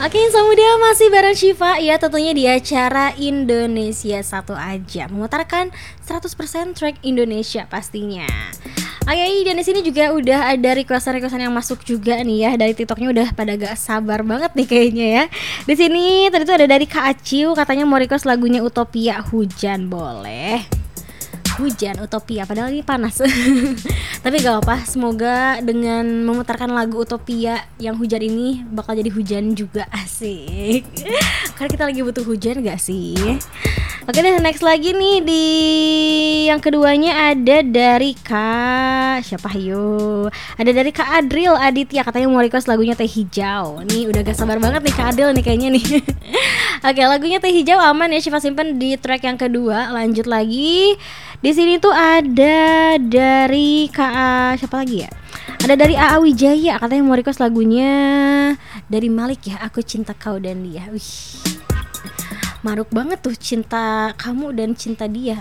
Oke, Samudia masih bareng Syifa. Ya, tentunya di acara Indonesia Satu Aja, memutarkan 100% track Indonesia pastinya. Oke, dan di sini juga udah ada requestan yang masuk juga nih ya. Dari TikToknya udah pada gak sabar banget nih kayaknya ya. Di sini tadi tuh ada dari Kak Aciu, katanya mau request lagunya Utopia, Hujan. Boleh. Hujan, Utopia, padahal ini panas. Tapi gak apa, semoga dengan memutarkan lagu Utopia yang hujan ini bakal jadi hujan juga, asik. Karena kita lagi butuh hujan gak sih? Oke deh, next lagi nih di yang keduanya ada dari Kak siapa yo? Ada dari Kak Adril Aditya, katanya mau request lagunya Teh Hijau. Nih udah gak sabar banget nih Kak Adril nih kayaknya nih. Oke, lagunya Teh Hijau aman ya, Syifa simpen di track yang kedua. Lanjut lagi. Di sini tuh ada dari Kak siapa lagi ya? Ada dari AA Wijaya, katanya mau request lagunya dari Malik ya, Aku Cinta Kau dan Dia. Wih, maruk banget tuh, cinta kamu dan cinta dia.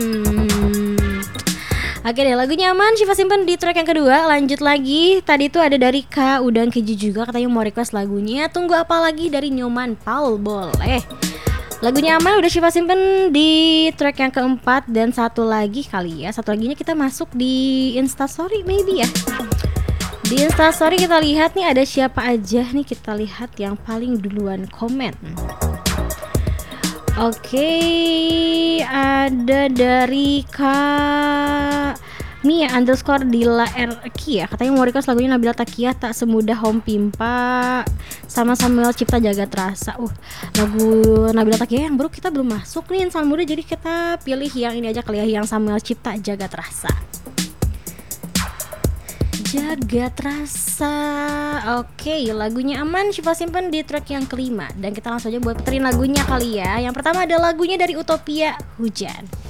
Oke deh, lagunya aman, Syifa simpen di track yang kedua. Lanjut lagi, tadi tuh ada dari Kak Udang Keju juga, katanya mau request lagunya Tunggu Apa Lagi dari Nyoman Paul. Boleh. Lagunya aman, udah Syifa simpen di track yang keempat. Dan satu lagi kali ya, satu laginya kita masuk di Instastory maybe ya. Di Instastory kita lihat nih ada siapa aja nih, kita lihat yang paling duluan komen. Oke, ada dari Kak Mia underscore Dila R Kia, katanya mau request lagunya Nabila Takia Tak Semudah Home Pimpa sama Samuel Cipta Jagat Rasa. Lagu Nabila Takia yang baru kita belum masuk nih insan muda, jadi kita pilih yang ini aja kali ya, yang Samuel Cipta Jagat Rasa. Jagat Rasa. Oke, lagunya aman, Syifa simpen di track yang kelima. Dan kita langsung aja buat puterin lagunya kali ya. Yang pertama ada lagunya dari Utopia, Hujan.